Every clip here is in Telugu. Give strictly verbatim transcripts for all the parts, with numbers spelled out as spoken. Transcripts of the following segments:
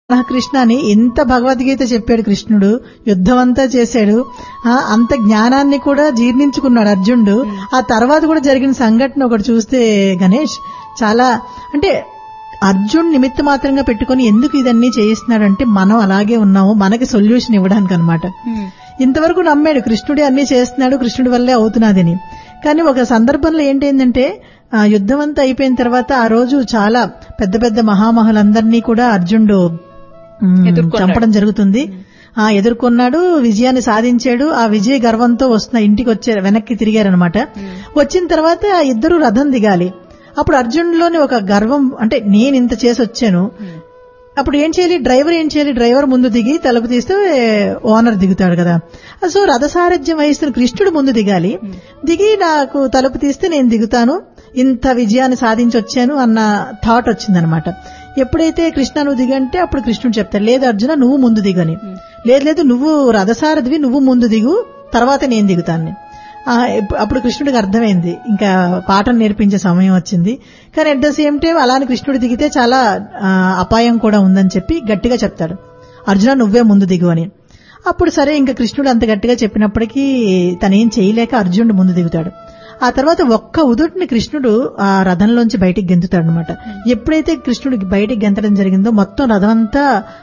కృష్ణ అని ఇంత భగవద్గీత చెప్పాడు కృష్ణుడు, యుద్ధం అంతా చేశాడు, ఆ, అంత జ్ఞానాన్ని కూడా జీర్ణించుకున్నాడు అర్జునుడు. ఆ తర్వాత కూడా జరిగిన సంఘటన ఒకటి చూస్తే గణేష్, చాలా అంటే అర్జున్ నిమిత్త మాత్రంగా పెట్టుకుని ఎందుకు ఇదన్నీ చేయిస్తున్నాడంటే మనం అలాగే ఉన్నాము, మనకి సొల్యూషన్ ఇవ్వడానికి అనమాట. ఇంతవరకు నమ్మాడు కృష్ణుడే అన్ని చేస్తున్నాడు, కృష్ణుడి వల్లే అవుతున్నదని. కానీ ఒక సందర్భంలో ఏంటంటే ఆ యుద్ధం అంతా అయిపోయిన తర్వాత ఆ రోజు చాలా పెద్ద పెద్ద మహామహులందరినీ కూడా అర్జునుడు చంపడం జరుగుతుంది. ఆ ఎదుర్కొన్నాడు, విజయాన్ని సాధించాడు. ఆ విజయ గర్వంతో వస్తున్న ఇంటికి వచ్చే వెనక్కి తిరిగారనమాట. వచ్చిన తర్వాత ఇద్దరు రథం దిగాలి. అప్పుడు అర్జునులోని ఒక గర్వం, అంటే నేను ఇంత చేసి వచ్చాను, అప్పుడు ఏం చేయాలి, డ్రైవర్ ఏం చేయాలి, డ్రైవర్ ముందు దిగి తలుపు తీస్తే ఓనర్ దిగుతాడు కదా. సో రథసారథ్యం వహిస్తున్న కృష్ణుడు ముందు దిగాలి, దిగి నాకు తలుపు తీస్తే నేను దిగుతాను, ఇంత విజయాన్ని సాధించి వచ్చాను అన్న థాట్ వచ్చిందనమాట. ఎప్పుడైతే కృష్ణ నువ్వు దిగంటే అప్పుడు కృష్ణుడు చెప్తాడు, లేదు అర్జున నువ్వు ముందు దిగని, లేదు లేదు నువ్వు రథసారథివి, నువ్వు ముందు దిగు, తర్వాత నేను దిగుతాను. అప్పుడు కృష్ణుడికి అర్థమైంది ఇంకా పాఠం నేర్పించే సమయం వచ్చింది. కానీ అట్ ద సేమ్ టైం అలానే కృష్ణుడు దిగితే చాలా అపాయం కూడా ఉందని చెప్పి గట్టిగా చెప్తాడు, అర్జున నువ్వే ముందు దిగు అని. అప్పుడు సరే ఇంకా కృష్ణుడు అంత గట్టిగా చెప్పినప్పటికీ తనేం చేయలేక అర్జునుడు ముందు దిగుతాడు. ఆ తర్వాత ఒక్క ఉదుటిని కృష్ణుడు ఆ రథంలోంచి బయటికి గెంతుతాడు అనమాట. ఎప్పుడైతే కృష్ణుడు బయటికి గెంతడం జరిగిందో మొత్తం రథం అంతా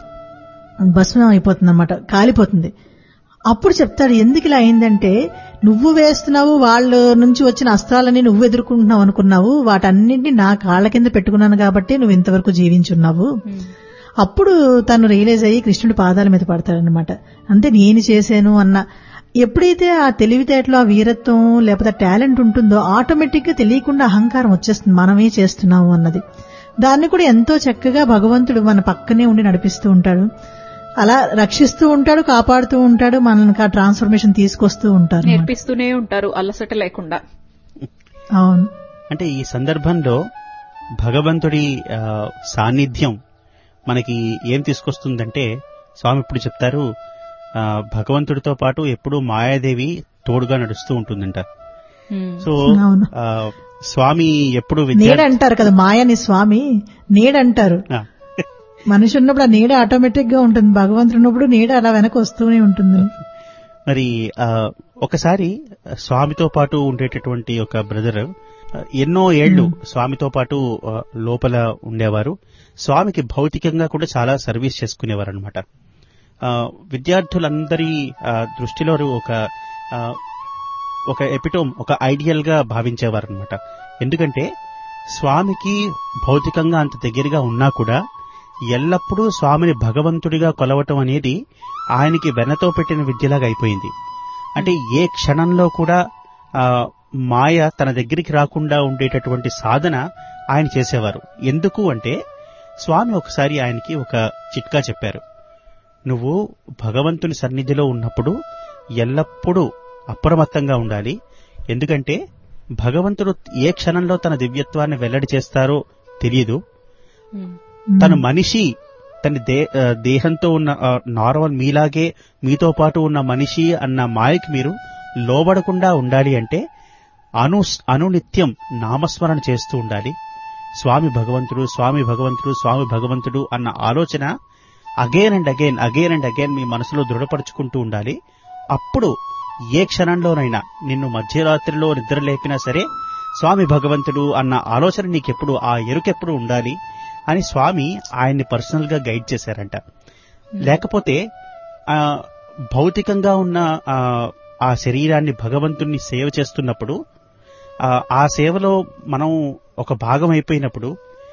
భస్మం అయిపోతుంది అనమాట, కాలిపోతుంది. అప్పుడు చెప్తాడు ఎందుకు ఇలా అయిందంటే, నువ్వు వేస్తున్నావు, వాళ్ళ నుంచి వచ్చిన అస్త్రాలని నువ్వు ఎదుర్కొంటున్నావు అనుకున్నావు, వాటన్నింటినీ నా కాళ్ల కింద పెట్టుకున్నాను కాబట్టి నువ్వు ఇంతవరకు జీవించున్నావు. అప్పుడు తను రియలైజ్ అయ్యి కృష్ణుడి పాదాల మీద పడతాడనమాట. అంటే నేను చేశాను అన్న ఎప్పుడైతే ఆ తెలివితేటలో ఆ వీరత్వం లేకపోతే టాలెంట్ ఉంటుందో ఆటోమేటిక్ గా తెలియకుండా అహంకారం వచ్చేస్తుంది, మనమే చేస్తున్నాము అన్నది. దాన్ని కూడా ఎంతో చక్కగా భగవంతుడు మన పక్కనే ఉండి నడిపిస్తూ ఉంటాడు, అలా రక్షిస్తూ ఉంటాడు, కాపాడుతూ ఉంటాడు, మనకి ఆ ట్రాన్స్ఫర్మేషన్ తీసుకొస్తూ ఉంటారు, నేర్పిస్తూనే ఉంటారు అలసట లేకుండా. అవును. అంటే ఈ సందర్భంలో భగవంతుడి సాన్నిధ్యం మనకి ఏం తీసుకొస్తుందంటే, స్వామి ఇప్పుడు చెప్తారు భగవంతుడితో పాటు ఎప్పుడూ మాయాదేవి తోడుగా నడుస్తూ ఉంటుందంట. సో స్వామి ఎప్పుడు నీడ అంటారు కదా, మాయని స్వామి నీడ అంటారు. మనిషి ఉన్నప్పుడు ఆ నీడ ఆటోమేటిక్ గా ఉంటుంది, భగవంతుడు ఉన్నప్పుడు నీడ అలా వెనక వస్తూనే ఉంటుంది. మరి ఒకసారి స్వామితో పాటు ఉండేటటువంటి ఒక బ్రదర్ ఎన్నో ఏళ్లు స్వామితో పాటు లోపల ఉండేవారు. స్వామికి భౌతికంగా కూడా చాలా సర్వీస్ చేసుకునేవారు అనమాట. విద్యార్థులందరి దృష్టిలో ఒక ఒక ఎపిటోమ్, ఒక ఐడియల్ గా భావించేవారు అనమాట. ఎందుకంటే స్వామికి భౌతికంగా అంత దగ్గరగా ఉన్నా కూడా ఎల్లప్పుడూ స్వామిని భగవంతుడిగా కొలవటం అనేది ఆయనకి వెనతో పెట్టిన విద్యలాగా అయిపోయింది. అంటే ఏ క్షణంలో కూడా మాయ తన దగ్గరికి రాకుండా ఉండేటటువంటి సాధన ఆయన చేసేవారు. ఎందుకు అంటే స్వామి ఒకసారి ఆయనకి ఒక చిట్కా చెప్పారు, నువ్వు భగవంతుని సన్నిధిలో ఉన్నప్పుడు ఎల్లప్పుడూ అప్రమత్తంగా ఉండాలి. ఎందుకంటే భగవంతుడు ఏ క్షణంలో తన దివ్యత్వాన్ని వెల్లడి చేస్తారో తెలియదు. తను మనిషి, తన దేహంతో ఉన్న నార్మల్ మీలాగే మీతో పాటు ఉన్న మనిషి అన్న మాయకి మీరు లోబడకుండా ఉండాలి అంటే అను అనునిత్యం నామస్మరణ చేస్తూ ఉండాలి. స్వామి భగవంతుడు, స్వామి భగవంతుడు, స్వామి భగవంతుడు అన్న ఆలోచన again and again again and again మీ మనసులో దృఢపరుచుకుంటూ ఉండాలి. అప్పుడు ఏ క్షణంలోనైనా నిన్ను మధ్యరాత్రిలో నిద్ర లేపినా సరే స్వామి భగవంతుడు అన్న ఆలోచన నీకెప్పుడు, ఆ ఎరుకెప్పుడు ఉండాలి అని స్వామి ఆయన్ని పర్సనల్ గా గైడ్ చేశారంట. లేకపోతే ఆ భౌతికంగా ఉన్న ఆ శరీరాన్ని భగవంతుణ్ణి సేవ చేస్తున్నప్పుడు ఆ సేవలో మనం ఒక భాగం అయిపోయినప్పుడు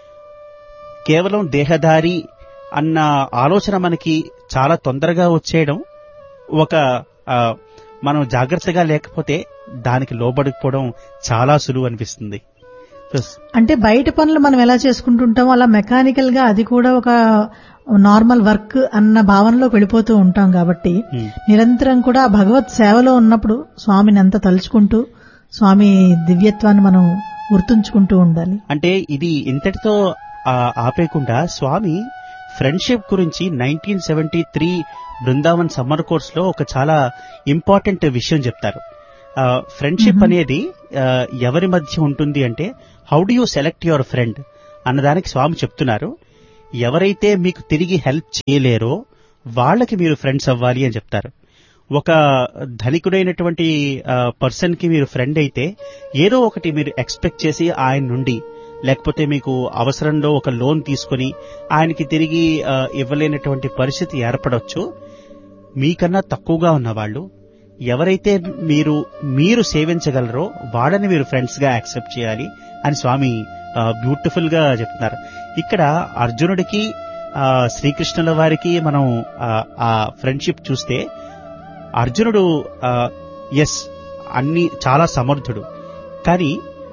కేవలం దేహదారి అన్న ఆలోచన మనకి చాలా తొందరగా వచ్చేయడం, ఒక మనం జాగ్రత్తగా లేకపోతే దానికి లోబడిపోవడం చాలా సులువు అనిపిస్తుంది. అంటే బయట పనులు మనం ఎలా చేసుకుంటుంటామో అలా మెకానికల్ గా అది కూడా ఒక నార్మల్ వర్క్ అన్న భావనలోకి వెళ్ళిపోతూ ఉంటాం. కాబట్టి నిరంతరం కూడా భగవత్ సేవలో ఉన్నప్పుడు స్వామిని అంతా తలుచుకుంటూ స్వామి దివ్యత్వాన్ని మనం గుర్తుంచుకుంటూ ఉండాలి. అంటే ఇది ఇంతటితో ఆపేయకుండా స్వామి ఫ్రెండ్షిప్ గురించి nineteen seventy three Brindavan summer course లో ఒక చాలా ఇంపార్టెంట్ విషయం చెప్తారు. ఫ్రెండ్షిప్ అనేది ఎవరి మధ్య ఉంటుంది అంటే, how do you select your friend అన్నదానికి స్వామి చెప్తున్నారు. ఎవరైతే మీకు తిరిగి హెల్ప్ చేయలేరో వాళ్ళకి మీరు ఫ్రెండ్స్ అవ్వాలి అని చెప్తారు. ఒక ధనికుడైనటువంటి పర్సన్ కి మీరు ఫ్రెండ్ అయితే ఏదో ఒకటి మీరు ఎక్స్పెక్ట్ చేసి ఆయన నుండి, లేకపోతే మీకు అవసరంలో ఒక లోన్ తీసుకుని ఆయనకి తిరిగి ఇవ్వలేనటువంటి పరిస్థితి ఏర్పడవచ్చు. మీకన్నా తక్కువగా ఉన్నవాళ్ళు ఎవరైతే మీరు మీరు సేవించగలరో వాళ్ళని మీరు ఫ్రెండ్స్ గా యాక్సెప్ట్ చేయాలి అని స్వామి బ్యూటిఫుల్ గా చెప్తున్నారు. ఇక్కడ అర్జునుడికి శ్రీకృష్ణుల వారికి మనం ఆ ఫ్రెండ్షిప్ చూస్తే, అర్జునుడు ఎస్ అన్ని చాలా సమర్థుడు, కానీ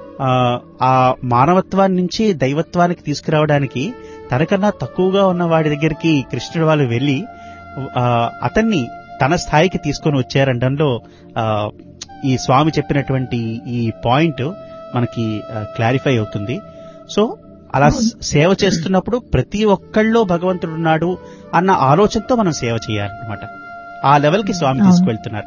ఆ మానవత్వాన్ని నుంచి దైవత్వానికి తీసుకురావడానికి తనకన్నా తక్కువగా ఉన్న వాడి దగ్గరికి కృష్ణుడు వాళ్ళు వెళ్లి అతన్ని తన స్థాయికి తీసుకొని వచ్చారనడంలో ఈ స్వామి చెప్పినటువంటి ఈ పాయింట్ మనకి క్లారిఫై అవుతుంది. సో అలా సేవ చేస్తున్నప్పుడు ప్రతి ఒక్కళ్ళలో భగవంతుడు ఉన్నాడు అన్న ఆలోచనతో మనం సేవ చేయాలన్నమాట. ఆ లెవెల్ కి స్వామి తీసుకువెళ్తున్నారు.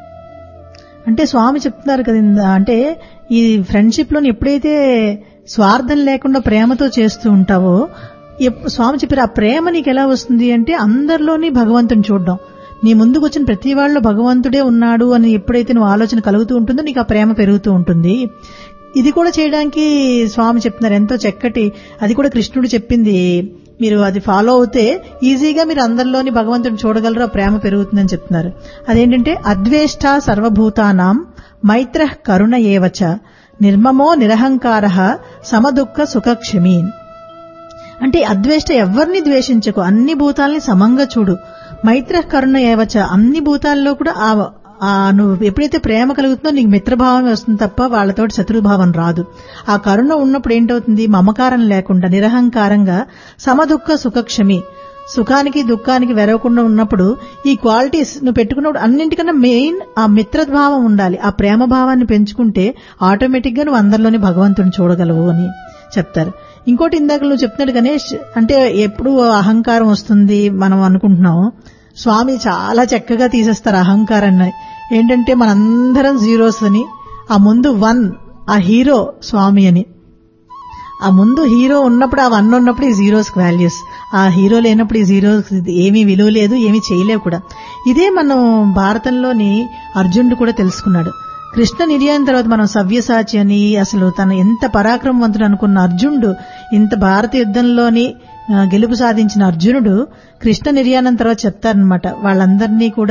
అంటే స్వామి చెప్తున్నారు కదా, అంటే ఈ ఫ్రెండ్షిప్ లోని ఎప్పుడైతే స్వార్థం లేకుండా ప్రేమతో చేస్తూ ఉంటావో, స్వామి చెప్పారు ఆ ప్రేమ నీకు ఎలా వస్తుంది అంటే అందరిలోని భగవంతుని చూడడం. నీ ముందుకు వచ్చిన ప్రతి వాళ్ళలో భగవంతుడే ఉన్నాడు అని ఎప్పుడైతే నువ్వు ఆలోచన కలుగుతూ ఉంటుందో నీకు ఆ ప్రేమ పెరుగుతూ ఉంటుంది. ఇది కూడా చేయడానికి స్వామి చెప్తున్నారు ఎంతో చక్కటి, అది కూడా కృష్ణుడు చెప్పింది, మీరు అది ఫాలో అవుతే ఈజీగా మీరు అందరిలోని భగవంతుడిని చూడగలరు, ఆ ప్రేమ పెరుగుతుందని చెప్తున్నారు. అదేంటంటే అద్వేష్ట సర్వభూతానాం మైత్రః కరుణ ఏవచ నిర్మమో నిరహంకారః సమదుఃఖ సుఖక్షమీన్. అంటే అద్వేష్ట ఎవరిని ద్వేషించకు, అన్ని భూతాల్ని సమంగా చూడు. మైత్రః కరుణ ఏవచ అన్ని భూతాల్లో కూడా ఆ నువ్వు ఎప్పుడైతే ప్రేమ కలుగుతుందో నీకు మిత్రభావమే వస్తుంది తప్ప వాళ్ళతోటి శత్రుభావం రాదు. ఆ కరుణ ఉన్నప్పుడు ఏంటవుతుంది, మమకారం లేకుండా నిరహంకారంగా సమదుఃఖ సుఖక్షమి, సుఖానికి దుఃఖానికి వెరవకుండా ఉన్నప్పుడు ఈ క్వాలిటీస్ నువ్వు పెట్టుకున్నప్పుడు అన్నింటికన్నా మెయిన్ ఆ మిత్రభావం ఉండాలి. ఆ ప్రేమ భావాన్ని పెంచుకుంటే ఆటోమేటిక్ గా నువ్వు అందరిలోని భగవంతుని చూడగలవు అని చెప్తారు. ఇంకోటి ఇందాక నువ్వు చెప్తున్నాడు గణేష్, అంటే ఎప్పుడు అహంకారం వస్తుంది మనం అనుకుంటున్నాం, స్వామి చాలా చక్కగా తీసేస్తారు అహంకారాన్ని. ఏంటంటే మనందరం జీరోస్ అని, ఆ ముందు వన్, ఆ హీరో స్వామి అని. ఆ ముందు హీరో ఉన్నప్పుడు, ఆ వన్ ఉన్నప్పుడు ఈ జీరోస్ వాల్యూస్, ఆ హీరో లేనప్పుడు ఈ జీరోస్ ఏమీ విలువ లేదు, ఏమీ చేయలేవు కూడా. ఇదే మనం భారతంలోని అర్జునుడు కూడా తెలుసుకున్నాడు. కృష్ణ నిర్యాణం తర్వాత మనం సవ్యసాచి అని, అసలు తను ఎంత పరాక్రమవంతుడు అనుకున్న అర్జునుడు, ఇంత భారత యుద్ధంలోని గెలుపు సాధించిన అర్జునుడు కృష్ణ నిర్యాణం తర్వాత చెప్తారనమాట, వాళ్ళందరినీ కూడా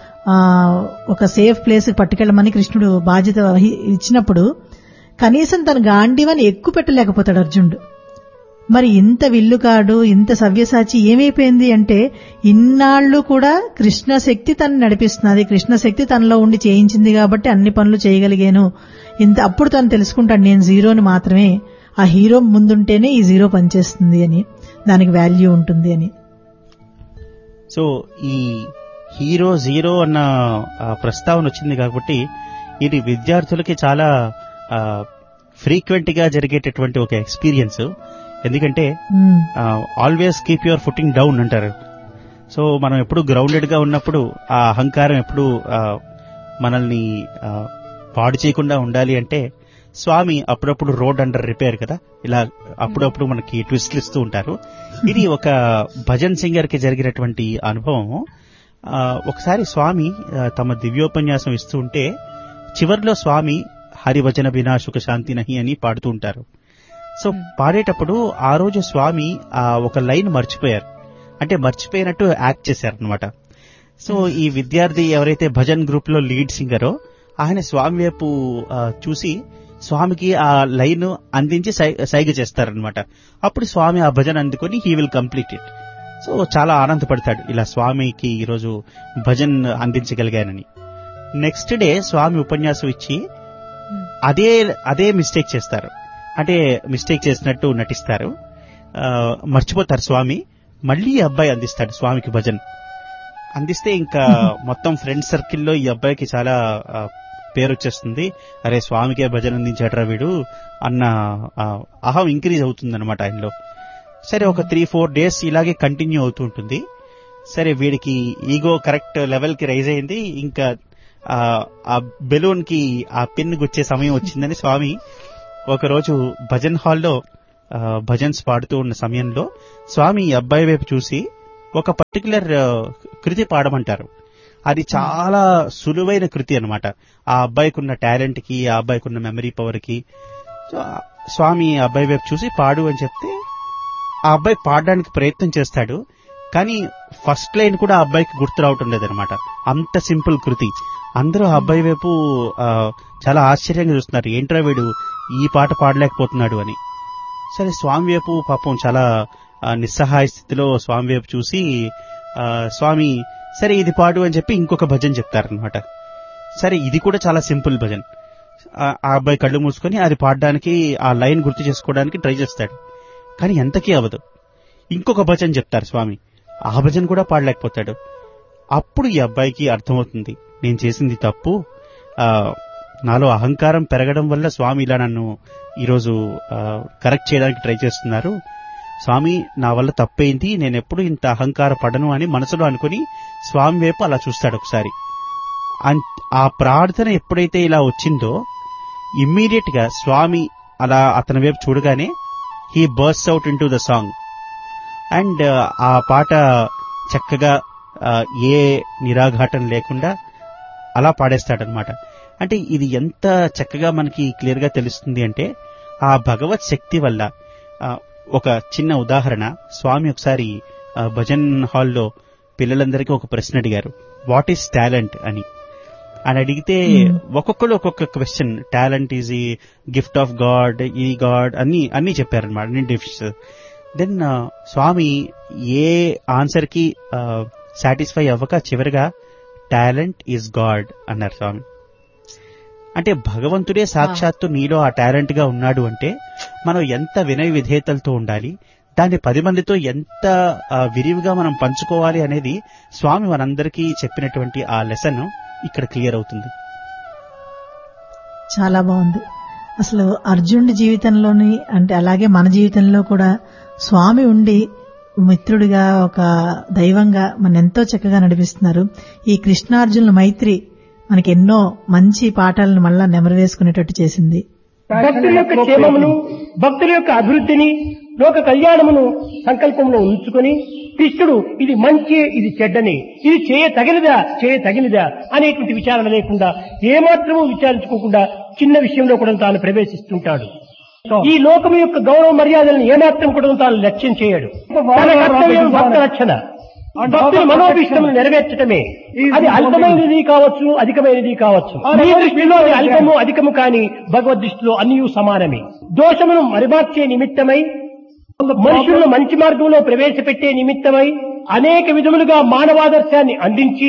ఒక సేఫ్ ప్లేస్ పట్టుకెళ్ళమని కృష్ణుడు బాధ్యత ఇచ్చినప్పుడు కనీసం తన గాంధీవని ఎక్కువ పెట్టలేకపోతాడు అర్జునుడు. మరి ఇంత విల్లుకాడు, ఇంత సవ్యసాచి ఏమైపోయింది అంటే, ఇన్నాళ్లు కూడా కృష్ణ శక్తి తను నడిపిస్తున్నది, కృష్ణ శక్తి తనలో ఉండి చేయించింది కాబట్టి అన్ని పనులు చేయగలిగాను. ఇంత అప్పుడు తను తెలుసుకుంటాడు నేను జీరోని మాత్రమే, ఆ హీరో ముందుంటేనే ఈ జీరో పనిచేస్తుంది అని, దానికి వాల్యూ ఉంటుంది అని. సో ఈ హీరో జీరో అన్న ప్రస్తావన వచ్చింది కాబట్టి ఇది విద్యార్థులకి చాలా ఫ్రీక్వెంట్ గా జరిగేటటువంటి ఒక ఎక్స్పీరియన్స్. ఎందుకంటే always keep your footing down అంటారు. సో మనం ఎప్పుడు గ్రౌండెడ్ గా ఉన్నప్పుడు ఆ అహంకారం ఎప్పుడు మనల్ని పాడు చేయకుండా ఉండాలి అంటే స్వామి అప్పుడప్పుడు రోడ్ అండర్ రిపేర్ కదా, ఇలా అప్పుడప్పుడు మనకి ట్విస్ట్లు ఇస్తూ ఉంటారు. ఇది ఒక భజన్ సింగర్ కి జరిగినటువంటి అనుభవం. ఒకసారి స్వామి తమ దివ్యోపన్యాసం ఇస్తూ ఉంటే చివరిలో స్వామి హరిభజన బినా సుఖ శాంతి నహి అని పాడుతూ ఉంటారు. సో పాడేటప్పుడు ఆ రోజు స్వామి ఆ ఒక లైన్ మర్చిపోయారు, అంటే మర్చిపోయినట్టు యాక్ట్ చేశారనమాట. సో ఈ విద్యార్థి ఎవరైతే భజన్ గ్రూప్ లో లీడ్ సింగరో ఆయన స్వామి వైపు చూసి స్వామికి ఆ లైన్ అందించి సైగ చేస్తారనమాట. అప్పుడు స్వామి ఆ భజన అందుకొని he will complete it. So చాలా ఆనందపడతాడు, ఇలా స్వామికి ఈరోజు భజన్ అందించగలిగానని. నెక్స్ట్ డే స్వామి ఉపన్యాసం ఇచ్చి అదే అదే మిస్టేక్ చేస్తారు, అంటే మిస్టేక్ చేసినట్టు నటిస్తారు, మర్చిపోతారు స్వామి. మళ్లీ ఈ అబ్బాయి అందిస్తాడు స్వామికి భజన్. అందిస్తే ఇంకా మొత్తం ఫ్రెండ్ సర్కిల్లో ఈ అబ్బాయికి చాలా పేరు వచ్చేస్తుంది, అరే స్వామికే భజన అందించాడరా వీడు అన్న అహం ఇంక్రీజ్ అవుతుంది అనమాట ఆయనలో. సరే ఒక త్రీ ఫోర్ డేస్ ఇలాగే కంటిన్యూ అవుతూ ఉంటుంది. సరే వీడికి ఈగో కరెక్ట్ లెవెల్ కి రైజ్ అయింది, ఇంకా ఆ బెలూన్ కి ఆ పిన్ గుచ్చే సమయం వచ్చిందని స్వామి ఒకరోజు భజన్ హాల్లో భజన్స్ పాడుతూ ఉన్న సమయంలో స్వామి ఈ అబ్బాయి వైపు చూసి ఒక పర్టికులర్ కృతి పాడమంటారు. అది చాలా సులువైన కృతి అన్నమాట. ఆ అబ్బాయికి ఉన్న టాలెంట్ కి, ఆ అబ్బాయికి ఉన్న మెమరీ పవర్ కి స్వామి ఆ అబ్బాయి వైపు చూసి పాడు అని చెప్తే ఆ అబ్బాయి పాడడానికి ప్రయత్నం చేస్తాడు. కానీ ఫస్ట్ లైన్ కూడా ఆ అబ్బాయికి గుర్తు రావటం లేదనమాట. అంత సింపుల్ కృతి. అందరూ ఆ అబ్బాయి వైపు చాలా ఆశ్చర్యంగా చూస్తున్నారు, ఏంట్రా వీడు ఈ పాట పాడలేకపోతున్నాడు అని. సరే స్వామి వైపు పాపం చాలా నిస్సహాయ స్థితిలో స్వామి వైపు చూసి స్వామి సరే ఇది పాడు అని చెప్పి ఇంకొక భజన చెప్తారనమాట. సరే ఇది కూడా చాలా సింపుల్ భజన్. ఆ అబ్బాయి కళ్ళు మూసుకొని అది పాడడానికి, ఆ లైన్ గుర్తు చేసుకోవడానికి ట్రై చేస్తాడు. కానీ ఎంతకీ అవ్వదు. ఇంకొక భజన చెప్తారు స్వామి, ఆ భజన కూడా పాడలేకపోతాడు. అప్పుడు ఈ అబ్బాయికి అర్థమవుతుంది, నేను చేసింది తప్పు, నాలో అహంకారం పెరగడం వల్ల స్వామి ఇలా నన్ను ఈరోజు కరెక్ట్ చేయడానికి ట్రై చేస్తున్నారు. స్వామి నా వల్ల తప్పైంది, నేను ఎప్పుడు ఇంత అహంకార పడను అని మనసులో అనుకుని స్వామి వైపు అలా చూస్తాడు ఒకసారి. ఆ ప్రార్థన ఎప్పుడైతే ఇలా వచ్చిందో ఇమ్మీడియట్ గా స్వామి అలా అతని వైపు చూడగానే he burst out in to the song. And ఆ పాట చక్కగా ఏ నిరాఘాటం లేకుండా అలా పాడేస్తాడనమాట. అంటే ఇది ఎంత చక్కగా మనకి క్లియర్ గా తెలుస్తుంది అంటే ఆ భగవత్ శక్తి వల్ల. ఒక చిన్న ఉదాహరణ, స్వామి ఒకసారి భజన్ హాల్లో పిల్లలందరికీ ఒక ప్రశ్న అడిగారు, వాట్ ఈస్ టాలెంట్ అని. అని అడిగితే ఒక్కొక్కరు ఒక్కొక్క క్వశ్చన్, టాలెంట్ ఈజ్ ఈ గిఫ్ట్ ఆఫ్ గాడ్, ఈ గాడ్ అన్ని అన్ని చెప్పారనమాట, అన్ని డిఫ్స్. దెన్ స్వామి ఏ ఆన్సర్ కి సాటిస్ఫై అవ్వక చివరిగా టాలెంట్ ఈజ్ గాడ్ అన్నారు స్వామి. అంటే భగవంతుడే సాక్షాత్తు నీలో ఆ టాలెంట్ గా ఉన్నాడు అంటే మనం ఎంత వినయ విధేయతలతో ఉండాలి, దాన్ని పది మందితో ఎంత విరివిగా మనం పంచుకోవాలి అనేది స్వామి మనందరికీ చెప్పినటువంటి ఆ లెసన్ ఇక్కడ క్లియర్ అవుతుంది. చాలా బాగుంది. అసలు అర్జునుడి జీవితంలోని అంటే అలాగే మన జీవితంలో కూడా స్వామి ఉండి మిత్రుడిగా ఒక దైవంగా మన ఎంతో చక్కగా నడిపిస్తున్నారు. ఈ కృష్ణార్జునుల మైత్రి మనకి ఎన్నో మంచి పాఠాలను మళ్ళా నెమరు వేసుకునేటట్టు చేసింది. భక్తుల యొక్క క్షేమమును, భక్తుల యొక్క అభివృద్ధిని, లోక కళ్యాణమును సంకల్పంలో ఉంచుకొని కృష్ణుడు ఇది మంచి, ఇది చెడ్డని, ఇది చేయ తగినదా, చేయ తగినదా అనేటువంటి విచారణ లేకుండా, ఏమాత్రమూ విచారించుకోకుండా చిన్న విషయంలో కూడా తాను ప్రవేశిస్తుంటాడు. ఈ లోకం యొక్క గౌరవ మర్యాదలను ఏమాత్రం కూడా తాను లక్ష్యం చేయడు. తన కర్తవ్యం భక్త రక్షణ, భక్తుల మనోభీష్టములు నెరవేర్చటమే. అది అల్పమైనది కావచ్చు, అధికమైనది కావచ్చు. మీ దృష్టిలో అది అల్పము అధికము కాని భగవద్ దృష్టిలో అన్నీ సమానమే. దోషమును మరిమార్చే నిమిత్తమై, మనుషులను మంచి మార్గంలో ప్రవేశపెట్టే నిమిత్తమై అనేక విధములుగా మానవాదర్శాన్ని అందించి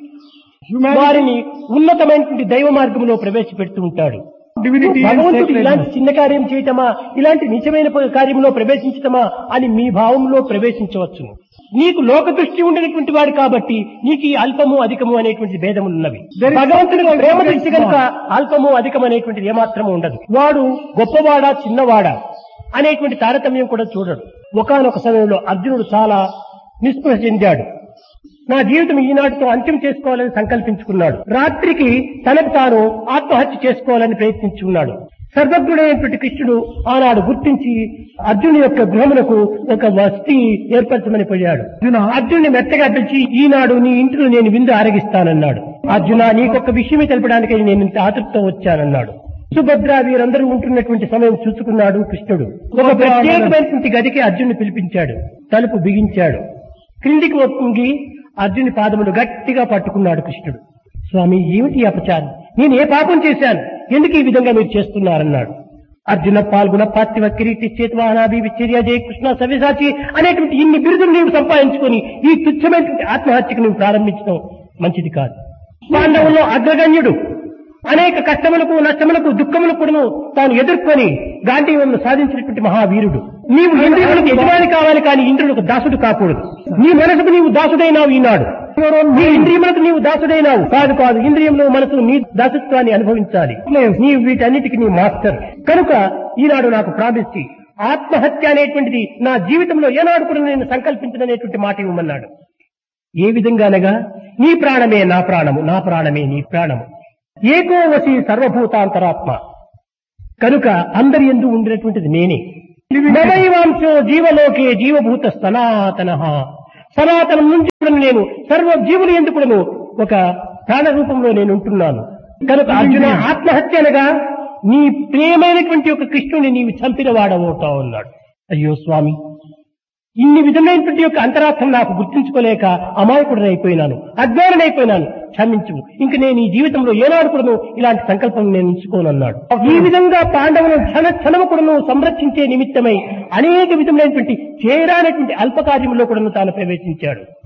వారిని ఉన్నతమైనటువంటి దైవ మార్గంలో ప్రవేశపెడుతూ ఉంటాడు. భగవంతుడు ఇలాంటి చిన్న కార్యం చేయటమా, ఇలాంటి నిజమైన కార్యంలో ప్రవేశించటమా అని మీ భావంలో ప్రవేశించవచ్చును. నీకు లోక దృష్టి ఉండేటువంటి వాడు కాబట్టి నీకు ఈ అల్పము అధికము అనేటువంటి భేదములు ఉన్నవి. భగవంతుని ప్రేమ దృష్టి కనుక అల్పము అధికం అనేటువంటిది ఏమాత్రము ఉండదు. వాడు గొప్పవాడా చిన్నవాడా అనేటువంటి తారతమ్యం కూడా చూడడు. ఒకానొక సమయంలో అర్జునుడు చాలా నిస్పృహ చెందాడు. నా జీవితం ఈనాటితో అంత్యం చేసుకోవాలని సంకల్పించుకున్నాడు. రాత్రికి తనకు తాను ఆత్మహత్య చేసుకోవాలని ప్రయత్నించుకున్నాడు. సర్వజ్ఞుడైనటువంటి కృష్ణుడు ఆనాడు గుర్తించి అర్జునుడి యొక్క గృహమునకు ఒక వసతి ఏర్పరచమని పోయాడు. అర్జునుని మెత్తగా పిలిచి, ఈనాడు నీ ఇంటిలో నేను విందు ఆరగిస్తానన్నాడు. అర్జున, నీకొక విషయమే తెలపడానికి నేను ఇంత ఆతృతతో వచ్చానన్నాడు. సుభద్ర వీరందరూ ఉంటున్నటువంటి సమయం చూసుకున్నాడు కృష్ణుడు. ఒక ప్రత్యేకమైనటువంటి గదికి అర్జునుని పిలిపించాడు. తలుపు బిగించాడు. క్రిందికి వంగి అర్జుని పాదములు గట్టిగా పట్టుకున్నాడు కృష్ణుడు. స్వామి, ఏమిటి అపచారం? నేను ఏ పాపం చేశాను? ఎందుకు ఈ విధంగా మీరు చేస్తున్నారన్నాడు. అర్జున పాల్గొన పార్థివ కిరీటి చేతువాహనాభి విచ్చర్య జయ కృష్ణ సవ్యసాచి అనేటువంటి ఇన్ని బిరుదులు నీవు సంపాదించుకొని ఈ తుచ్చమైనటువంటి ఆత్మహత్యకు నువ్వు ప్రారంభించడం మంచిది కాదు. పాండవుల్లో అగ్రగణ్యుడు అనేక కష్టములకు, నష్టములకు, దుఃఖములకు కూడా తాను ఎదుర్కొని గాంధీవంను సాధించినటువంటి మహావీరుడు. నీవు ఇంద్రియులకు యజమాని కావాలి కానీ ఇంద్రులకు దాసుడు కాకూడదు. నీ మనసుకు నీవు దాసుడైనావు ఈనాడు. నీ ఇంద్రియములకు నీవు దాసుడైనావు కాదు కాదు ఇంద్రియంలో మనసు నీ దాసత్వాన్ని అనుభవించాలి. నీవు వీటన్నిటికీ నీ మాస్టర్ కనుక ఈనాడు నాకు ప్రార్థించి ఆత్మహత్య అనేటువంటిది నా జీవితంలో ఏనాడు కూడా నేను సంకల్పించదనేటువంటి మాట ఇవ్వమన్నాడు. ఏ విధంగానగా నీ ప్రాణమే నా ప్రాణము, నా ప్రాణమే నీ ప్రాణము, ఏకోవసి సర్వభూతాంతరాత్మ. కనుక అందరి యందు ఉండినటువంటిది నేనే. నవైవాంశో జీవలోకే జీవభూత సనాతన సనాతనం నుంచి కూడా నేను సర్వ జీవులు ఎందుకు ఒక ప్రాణ రూపంలో నేను ఉంటున్నాను కనుక అర్జున ఆత్మహత్య అనగా నీ ప్రియమైనటువంటి ఒక కృష్ణుని నీవు చంపిన వాడవుతావు అన్నాడు. అయ్యో స్వామి, ఇన్ని విధమైనటువంటి యొక్క అంతరార్థం నాకు గుర్తించుకోలేక అమాయకుడనైపోయినాను, అజ్ఞానుడైపోయినాను, క్షమించు, ఇంక నేను ఈ జీవితంలో ఏనాడు కూడాను ఇలాంటి సంకల్పం నేను ఉంచుకోనన్నాడు. ఈ విధంగా పాండవులను క్షణ క్షణము కూడాను సంరక్షించే నిమిత్తమై అనేక విధములైనటువంటి చేరానటువంటి అల్పకార్యంలో కూడాను తాను ప్రవేశించాడు.